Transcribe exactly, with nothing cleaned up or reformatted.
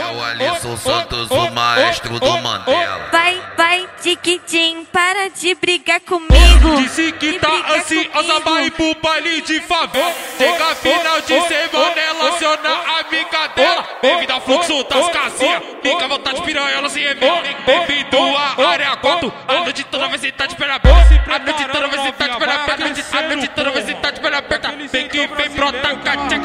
É o Alisson Santos, o maestro do Mandela. Vai, vai, tiquitim, para de brigar comigo. Disse que tá ansiosa pra ir pro baile de favela. Chega final de semana, ela aciona a amiga dela. Bem-vindo ao fluxo das casinhas, fica à vontade, piranha, se revela. Bem-vindo à área quatro, a noite toda vai sentar de perna aberta. A noite toda vai sentar de perna aberta. A noite toda vai sentar de perna aberta. Vem que vem, brota, catia.